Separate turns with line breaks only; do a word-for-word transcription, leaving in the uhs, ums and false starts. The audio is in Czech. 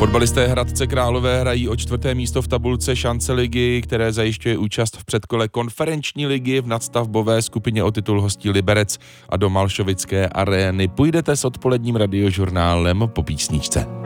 Fotbalisté Hradce Králové hrají o čtvrté místo v tabulce šance ligy, které zajišťuje účast v předkole konferenční ligy. V nadstavbové skupině o titul hostí Liberec a do Malšovické arény půjdete s odpoledním radiožurnálem po písničce.